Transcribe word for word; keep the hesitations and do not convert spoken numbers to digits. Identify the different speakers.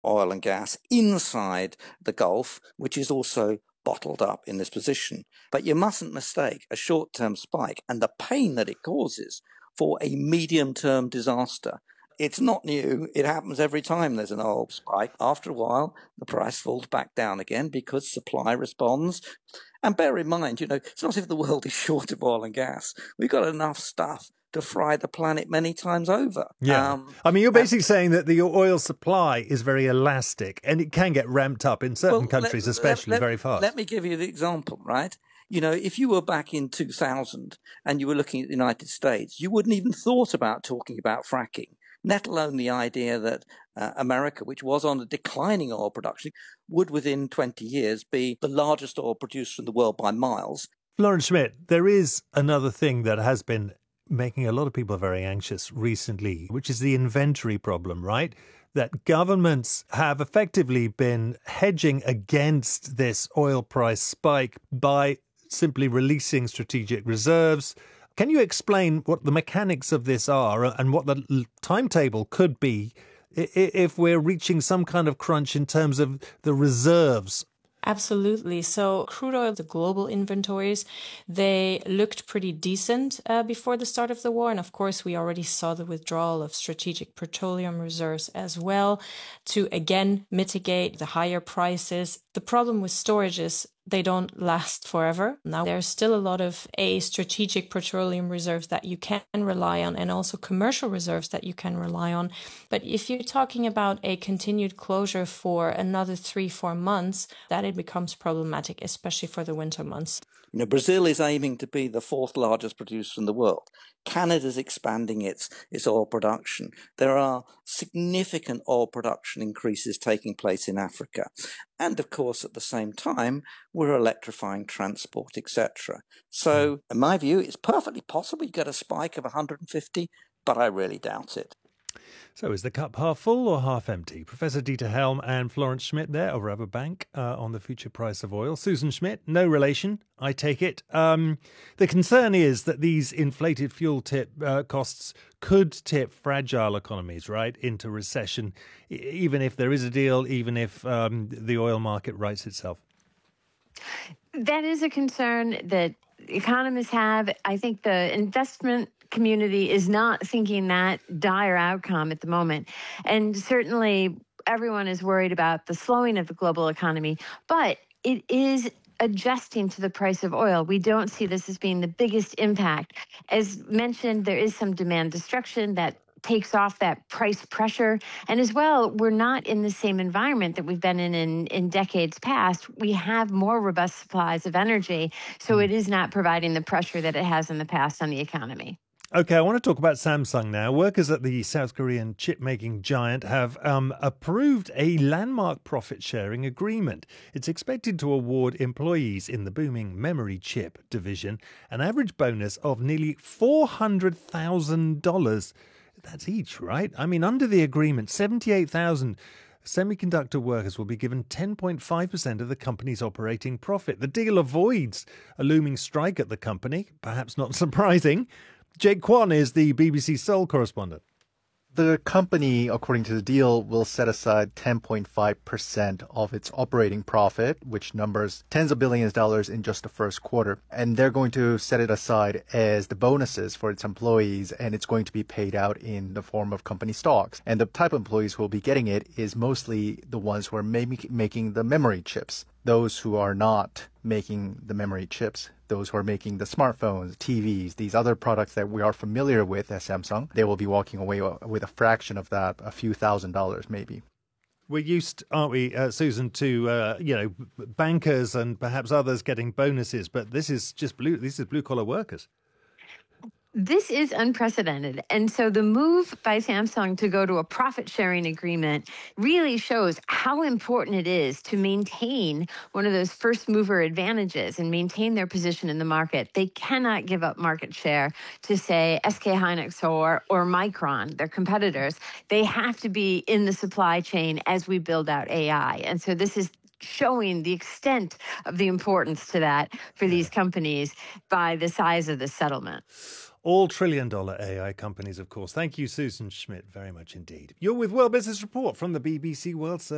Speaker 1: oil and gas inside the Gulf, which is also bottled up in this position. But you mustn't mistake a short-term spike and the pain that it causes for a medium-term disaster. It's not new. It happens every time there's an oil spike. After a while, the price falls back down again because supply responds. And bear in mind, you know, it's not as if the world is short of oil and gas. We've got enough stuff to fry the planet many times over.
Speaker 2: Yeah.
Speaker 1: Um,
Speaker 2: I mean, you're basically
Speaker 1: and,
Speaker 2: saying that the oil supply is very elastic and it can get ramped up in certain
Speaker 1: well,
Speaker 2: countries,
Speaker 1: let,
Speaker 2: especially
Speaker 1: let,
Speaker 2: very fast.
Speaker 1: Let me give you the example, right? You know, if you were back in two thousand and you were looking at the United States, you wouldn't even thought about talking about fracking, let alone the idea that uh, America, which was on a declining oil production, would within twenty years be the largest oil producer in the world by miles.
Speaker 2: Florence Schmidt, there is another thing that has been making a lot of people very anxious recently, which is the inventory problem, right? That governments have effectively been hedging against this oil price spike by simply releasing strategic reserves. Can you explain what the mechanics of this are and what the timetable could be if we're reaching some kind of crunch in terms of the reserves?
Speaker 3: Absolutely. So crude oil, the global inventories, they looked pretty decent uh, before the start of the war. And of course, we already saw the withdrawal of strategic petroleum reserves as well to, again, mitigate the higher prices. The problem with storage is they don't last forever. Now, there's still a lot of A, strategic petroleum reserves that you can rely on and also commercial reserves that you can rely on. But if you're talking about a continued closure for another three, four months, that it becomes problematic, especially for the winter months.
Speaker 1: You know, Brazil is aiming to be the fourth largest producer in the world. Canada's expanding its, its oil production. There are significant oil production increases taking place in Africa. And of course, at the same time, we're electrifying transport, et cetera. So, in my view, it's perfectly possible you get a spike of one hundred fifty, but I really doubt it.
Speaker 2: So is the cup half full or half empty? Professor Dieter Helm and Florence Schmidt there of Rabobank uh, on the future price of oil. Susan Schmidt, no relation, I take it. Um, the concern is that these inflated fuel tip uh, costs could tip fragile economies, right, into recession, even if there is a deal, even if um, the oil market rights itself.
Speaker 4: That is a concern that economists have. I think the investment community is not thinking that dire outcome at the moment. And certainly everyone is worried about the slowing of the global economy, but it is adjusting to the price of oil. We don't see this as being the biggest impact. As mentioned, there is some demand destruction that takes off that price pressure. And as well, we're not in the same environment that we've been in, in in decades past. We have more robust supplies of energy, so it is not providing the pressure that it has in the past on the economy.
Speaker 2: Okay, I want to talk about Samsung now. Workers at the South Korean chip-making giant have um, approved a landmark profit-sharing agreement. It's expected to award employees in the booming memory chip division an average bonus of nearly four hundred thousand dollars. That's each, right? I mean, under the agreement, seventy-eight thousand semiconductor workers will be given ten point five percent of the company's operating profit. The deal avoids a looming strike at the company, perhaps not surprising. Jake Kwan is the B B C Seoul correspondent.
Speaker 5: The company, according to the deal, will set aside ten point five percent of its operating profit, which numbers tens of billions of dollars in just the first quarter. And they're going to set it aside as the bonuses for its employees, and it's going to be paid out in the form of company stocks. And the type of employees who will be getting it is mostly the ones who are make, making the memory chips. Those who are not making the memory chips, those who are making the smartphones, T Vs, these other products that we are familiar with as Samsung, they will be walking away with a fraction of that, a few thousand dollars maybe.
Speaker 2: We're used, aren't we, uh, Susan, to uh, you know bankers and perhaps others getting bonuses, but this is just blue. This is blue collar workers.
Speaker 4: This is unprecedented. And so the move by Samsung to go to a profit-sharing agreement really shows how important it is to maintain one of those first-mover advantages and maintain their position in the market. They cannot give up market share to, say, S K Hynix or, or Micron, their competitors. They have to be in the supply chain as we build out A I. And so this is showing the extent of the importance to that for these companies by the size of the settlement.
Speaker 2: All trillion-dollar A I companies, of course. Thank you, Susan Schmidt, very much indeed. You're with World Business Report from the B B C World Service.